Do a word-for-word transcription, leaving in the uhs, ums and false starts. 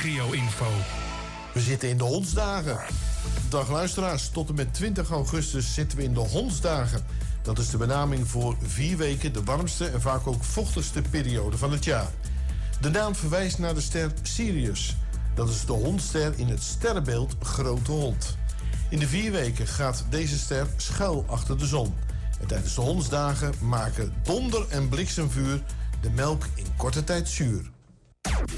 regio-info. We zitten in de hondsdagen. Dag luisteraars, tot en met twintig augustus zitten we in de hondsdagen. Dat is de benaming voor vier weken de warmste en vaak ook vochtigste periode van het jaar. De naam verwijst naar de ster Sirius. Dat is de hondster in het sterrenbeeld Grote Hond. In de vier weken gaat deze ster schuil achter de zon. En tijdens de hondsdagen maken donder en bliksemvuur de melk in korte tijd zuur.